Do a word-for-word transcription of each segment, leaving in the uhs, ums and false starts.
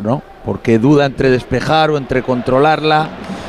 mejor, ¿no? Porque duda entre despejar o entre controlarla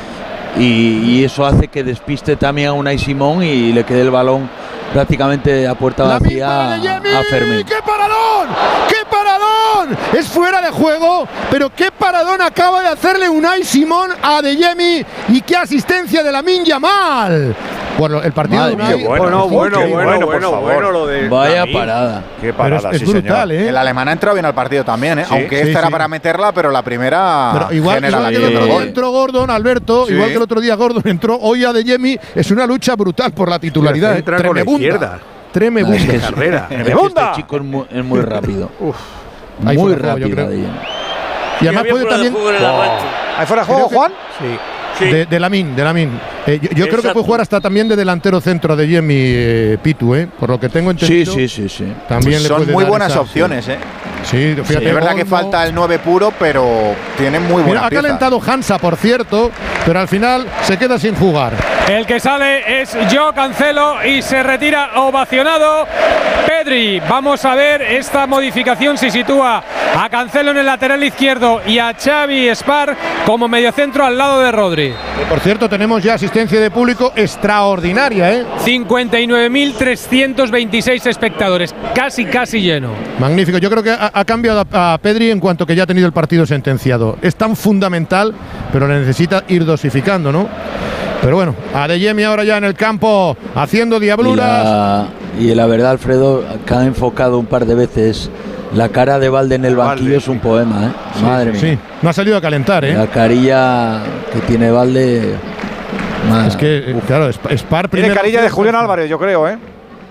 y, y eso hace que despiste también a Unai Simón y le quede el balón prácticamente a puerta vacía a Fermín. ¡Qué paradón! ¡Qué paradón! Es fuera de juego, pero qué paradón acaba de hacerle Unai Simón a Adeyemi y qué asistencia de Lamine Yamal. Bueno, el partido Madre de Unai, mía, bueno, bueno, bueno, bueno, bueno, bueno, lo de Vaya Lamine. parada. Qué parada, es, es sí, brutal, señor. ¿eh? El alemán ha entrado bien al partido también, ¿eh? Sí, Aunque sí, esta sí. era para meterla, pero la primera Pero igual, genera igual la que el que otro el día gol. entró Gordon, Alberto, Sí. igual que el otro día Gordon entró, hoy Adeyemi, es una lucha brutal por la titularidad. Entra ¿eh? con la Tremebunda. izquierda. Tremebunda. Es que es- Carrera. es que ¡Tremebunda! este chico es muy, es muy rápido. Uf. Ahí Muy fue el juego, yo rápido. creo. Adeyemi. Y además puede también ¿Ahí fuera de juego, Creo que- Juan? Sí. Sí. de, de Lamine, de Lamine. Eh, yo yo creo que Exacto. puede jugar hasta también de delantero centro de Yemi eh, Pitu, ¿eh? Por lo que tengo Sí, entendido. sí, sí, sí. También le Son puede muy dar buenas esa- opciones, ¿eh? Sí, fíjate. Es verdad que Olmo. falta el nueve puro, pero tiene muy Mira, buena ha calentado Hansa, por cierto, pero al final se queda sin jugar. El que sale es Joao Cancelo y se retira ovacionado Pedri. Vamos a ver esta modificación si sitúa a Cancelo en el lateral izquierdo y a Xavi Espar como mediocentro al lado de Rodri. Y por cierto, tenemos ya asistencia de público extraordinaria, ¿eh? cincuenta y nueve mil trescientos veintiséis espectadores, casi casi lleno. Magnífico. Yo creo que ha, ha cambiado a, a Pedri en cuanto que ya ha tenido el partido sentenciado. Es tan fundamental, pero le necesita ir dosificando, ¿no? Pero bueno, Adeyemi ahora ya en el campo haciendo Y diabluras. la, y la verdad, Alfredo, que ha enfocado un par de veces la cara de Valde en el banquillo Valde. es un poema, ¿eh? Madre mía. Sí, no ha salido a calentar, ¿eh? La carilla que tiene Valde. madre- Es que, eh, uf, claro, Sp- Spar Tiene primero. carilla de Julián Álvarez, yo creo, ¿eh?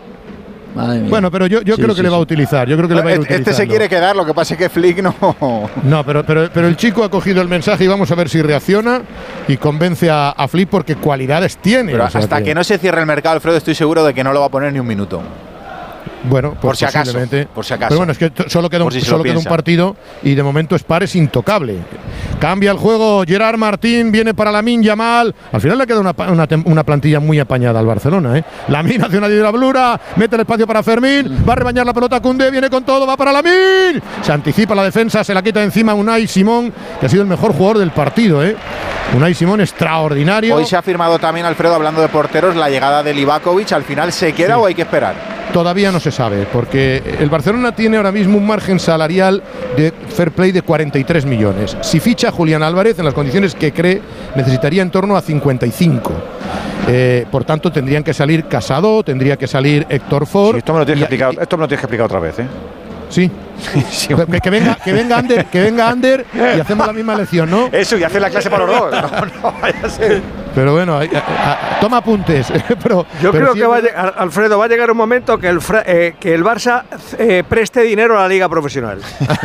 madre mía. Bueno, pero yo, yo Sí, creo que sí, le va a sí. utilizar. Yo creo que le va a ir Este, este utilizando. se quiere quedar, lo que pasa es que Flick no. No, pero, pero, pero el chico ha cogido el mensaje y vamos a ver si reacciona y convence a, a Flick porque cualidades tiene. Pero o sea hasta que no se cierre el mercado, Alfredo, estoy seguro de que no lo va a poner ni un minuto. Bueno, pues Por si acaso, posiblemente. por si acaso. Pero bueno, es que t- solo queda un, Por si se solo lo queda un piensa. partido y de momento Spar es intocable. Cambia el juego, Gerard Martín viene para Lamine Yamal. Al final le queda una, pa- una, tem- una plantilla muy apañada al Barcelona, ¿eh? Lamine hace una diablura, mete el espacio para Fermín, va a rebañar la pelota Koundé, viene con todo, va para Lamine. Se anticipa la defensa, se la quita encima Unai Simón, que ha sido el mejor jugador del partido, ¿eh? Unai Simón extraordinario. Hoy se ha firmado también, Alfredo, hablando de porteros, la llegada de Livakovic. ¿Al final se queda Sí. o hay que esperar? Todavía no se sabe, porque el Barcelona tiene ahora mismo un margen salarial de fair play de cuarenta y tres millones. Si ficha a Julián Álvarez en las condiciones que cree, necesitaría en torno a cincuenta y cinco. Eh, por tanto, tendrían que salir Casado, tendría que salir Héctor Ford. Sí, esto me lo tienes y- que explicar, esto me lo tienes que explicar otra vez, ¿eh? Sí. que, que venga, que venga Ander, que venga Ander y hacemos la misma lección, ¿no? Eso, y hacer la clase para los dos. No, no, vaya a ser. Pero bueno, a- a- a- toma apuntes. pero, Yo pero creo sí que es va a verdad- llegar, Alfredo, va a llegar un momento que el, Fra- eh, que el Barça eh, preste dinero a la liga profesional.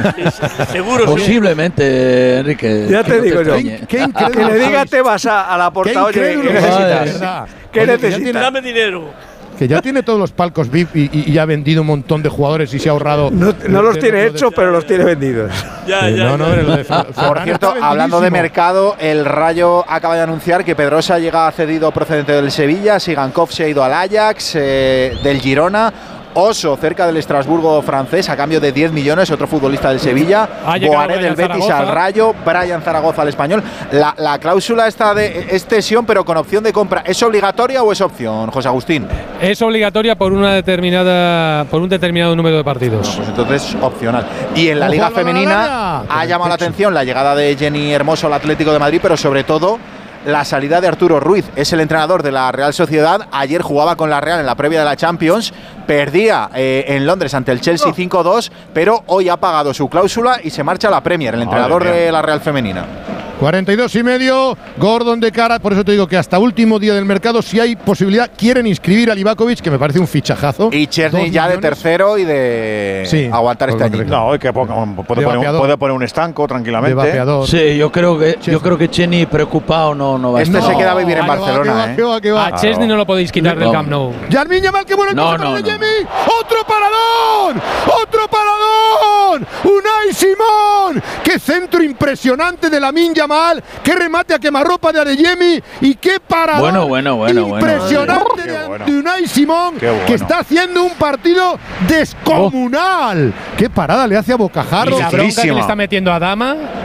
Seguro, Posiblemente, Enrique. Ya que te no digo yo. extrañe. Qué Que incrédulo le diga sois. te vas a, a la Qué porta, oye, ¿qué incrédulo sois, de necesitas? verdad. ¿Qué Oye, que ya necesitas? tiene- Dame dinero. Que ya tiene todos los palcos V I P y, y ya ha vendido un montón de jugadores y se ha ahorrado. No, no los de- tiene de- de- hechos, pero los tiene vendidos. Ya, Eh, ya, no, no, ya. lo de Fer- Por Ferran cierto, está hablando de vendidísimo. mercado, el Rayo acaba de anunciar que Pedrosa llega cedido procedente del Sevilla, Sigankov se ha ido al Ajax, eh, del Girona. Oso, cerca del Estrasburgo francés, a cambio de diez millones, otro futbolista del Sevilla. Ha llegado Boaré del Brian Betis Zaragoza. al Rayo, Brian Zaragoza al Español. La, la cláusula está de es cesión, pero con opción de compra. ¿Es obligatoria o es opción, José Agustín? Es obligatoria por una determinada por un determinado número de partidos. Pues entonces opcional. Y en la Ojo Liga al balón a la Femenina área. ha llamado la atención la llegada de Jenny Hermoso al Atlético de Madrid, pero sobre todo la salida de Arturo Ruiz. Es el entrenador de la Real Sociedad. Ayer jugaba con la Real en la previa de la Champions. Perdía eh, en Londres ante el Chelsea cinco dos, pero hoy ha pagado su cláusula y se marcha a la Premier, el entrenador mía. de la Real Femenina. cuarenta y dos y medio, Gordon de cara, por eso te digo que hasta último día del mercado, si hay posibilidad, quieren inscribir a Livakovic, que me parece un fichajazo. Y Chesney Dos ya de millones. tercero y de Sí, aguantar este por lo año. que- No, hay que ponga- puede, De poner un, vapeador. puede poner un estanco De tranquilamente. vapeador. Sí, yo creo que Chesney. yo creo que Cheni preocupado no, no va a Este estar. se queda a vivir en Ah, que va, Barcelona, que va, ¿eh? que va, que va. A Chesney no lo podéis quitar del No. Camp Nou. Yarmin Yamal, qué bueno el No, pase no, para no. Adeyemi. ¡Otro paradón! ¡Otro paradón! ¡Unai Simón! ¡Qué centro impresionante de Lamine Yamal! ¡Qué remate a quemarropa de Adeyemi! ¡Y qué paradón! Bueno, bueno, bueno, bueno. impresionante Qué de, bueno. de Unai Simón, Qué bueno. que está haciendo un partido descomunal. ¡Qué parada le hace a Y Bocajarro! la bronca que Dificilísima. le está metiendo a Dama.